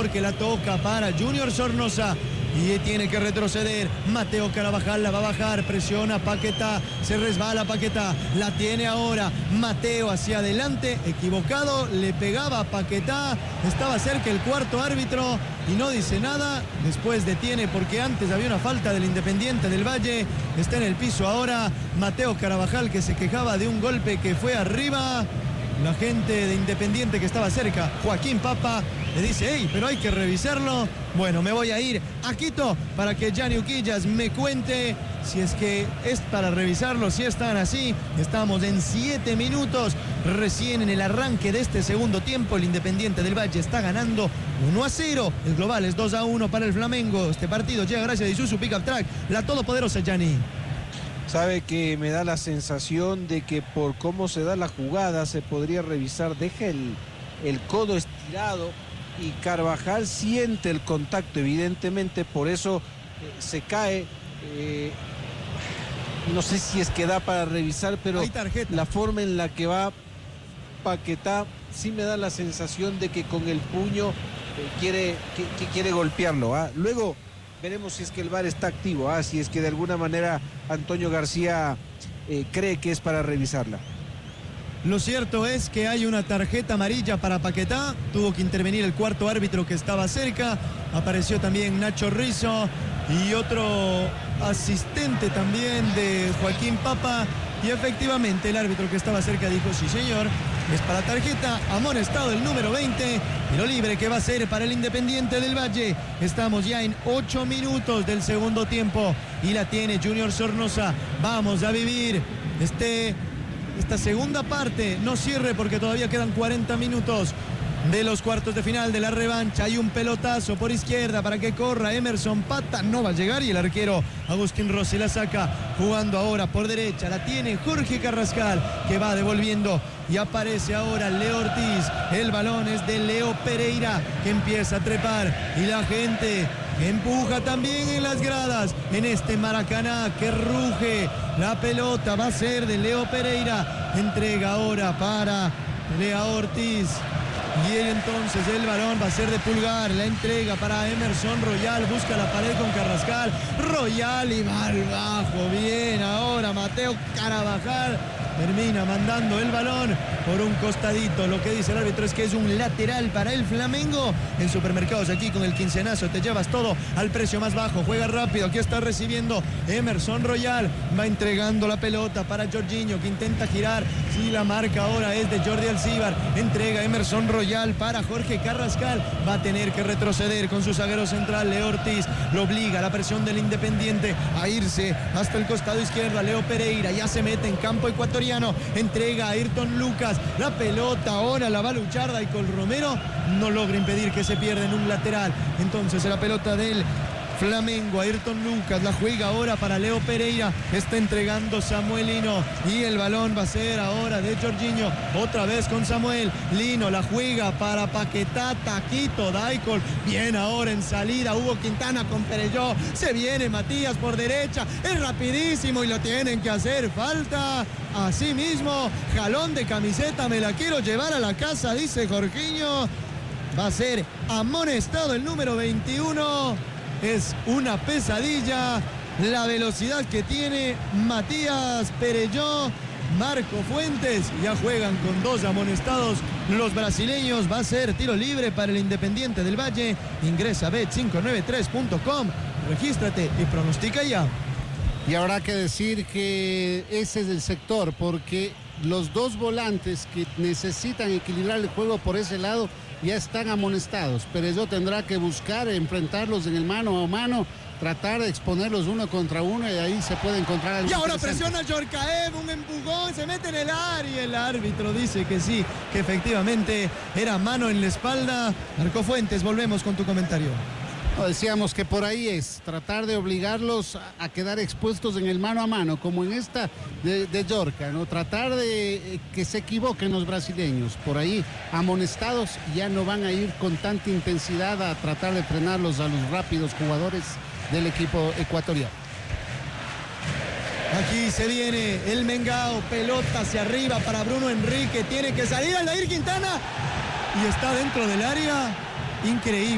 porque la toca para Junior Sornosa. Y tiene que retroceder. Mateo Carabajal la va a bajar. Presiona Paquetá. Se resbala Paquetá. La tiene ahora. Mateo hacia adelante. Equivocado. Le pegaba a Paquetá. Estaba cerca el cuarto árbitro. Y no dice nada. Después detiene porque antes había una falta del Independiente del Valle. Está en el piso ahora Mateo Carabajal, que se quejaba de un golpe que fue arriba. La gente de Independiente que estaba cerca, Joaquín Papa, le dice: hey, pero hay que revisarlo. Bueno, me voy a ir a Quito para que Gianni Uquillas me cuente si es que es para revisarlo, si están así. Estamos en 7 minutos, recién en el arranque de este segundo tiempo. El Independiente del Valle está ganando 1-0. El global es 2-1 para el Flamengo. Este partido llega gracias a Isuzu Pickup Truck, la todopoderosa Gianni. Sabe que me da la sensación de que por cómo se da la jugada se podría revisar. Deja el codo estirado y Carvajal siente el contacto, evidentemente, por eso se cae. No sé si es que da para revisar, pero la forma en la que va Paquetá sí me da la sensación de que con el puño quiere golpearlo. Luego veremos si es que el VAR está activo, si es que de alguna manera Antonio García cree que es para revisarla. Lo cierto es que hay una tarjeta amarilla para Paquetá. Tuvo que intervenir el cuarto árbitro que estaba cerca. Apareció también Nacho Rizzo y otro asistente también de Joaquín Papa. Y efectivamente el árbitro que estaba cerca dijo: sí señor, es para tarjeta, amonestado el número 20, tiro libre que va a ser para el Independiente del Valle. Estamos ya en 8 minutos del segundo tiempo y la tiene Junior Sornosa. Vamos a vivir esta segunda parte. No cierre porque todavía quedan 40 minutos de los cuartos de final de la revancha. Hay un pelotazo por izquierda para que corra Emerson Pata, no va a llegar, y el arquero Agustín Rossi la saca. Jugando ahora por derecha, la tiene Jorge Carrascal, que va devolviendo y aparece ahora Leo Ortiz. El balón es de Leo Pereira, que empieza a trepar, y la gente empuja también en las gradas en este Maracaná que ruge. La pelota va a ser de Leo Pereira, entrega ahora para Leo Ortiz. Y entonces el balón va a ser de Pulgar, la entrega para Emerson Royal, busca la pared con Carrascal, Royal y va al bajo, bien ahora Mateo Carabajal, termina mandando el balón por un costadito. Lo que dice el árbitro es que es un lateral para el Flamengo. En Supermercados aquí con el quincenazo te llevas todo al precio más bajo. Juega rápido, aquí está recibiendo Emerson Royal, va entregando la pelota para Jorginho, que intenta girar. Sí, la marca ahora es de Jordi Alcíbar, entrega Emerson Royal para Jorge Carrascal, va a tener que retroceder con su zaguero central Leo Ortiz, lo obliga a la presión del Independiente a irse hasta el costado izquierdo. A Leo Pereira ya se mete en campo ecuatoriano, entrega a Ayrton Lucas, la pelota ahora la va a luchar Daicol Romero, no logra impedir que se pierda en un lateral. Entonces la pelota del Flamengo, Ayrton Lucas, la juega ahora para Leo Pereira, está entregando Samuel Lino y el balón va a ser ahora de Jorginho, otra vez con Samuel Lino, la juega para Paquetá, Taquito, Daicol, bien ahora en salida Hugo Quintana con Perelló, se viene Matías por derecha, es rapidísimo y lo tienen que hacer falta. Así mismo, jalón de camiseta, me la quiero llevar a la casa, dice Jorginho. Va a ser amonestado el número 21. Es una pesadilla la velocidad que tiene Matías Perelló. Marco Fuentes, ya juegan con 2 amonestados los brasileños. Va a ser tiro libre para el Independiente del Valle. Ingresa a bet593.com, regístrate y pronostica ya. Y habrá que decir que ese es el sector, porque los 2 volantes que necesitan equilibrar el juego por ese lado ya están amonestados. Perelló tendrá que buscar enfrentarlos en el mano a mano, tratar de exponerlos uno contra uno, y ahí se puede encontrar algo. Y ahora presiona Yorcaev, un empujón, se mete en el área y el árbitro dice que sí, que efectivamente era mano en la espalda. Marco Fuentes, volvemos con tu comentario. Decíamos que por ahí es tratar de obligarlos a quedar expuestos en el mano a mano, como en esta de Yorca, ¿no? Tratar de que se equivoquen los brasileños. Por ahí amonestados, ya no van a ir con tanta intensidad a tratar de frenarlos a los rápidos jugadores del equipo ecuatoriano. Aquí se viene el Mengao, pelota hacia arriba para Bruno Enrique, tiene que salir Aldair Quintana y está dentro del área. Increíble.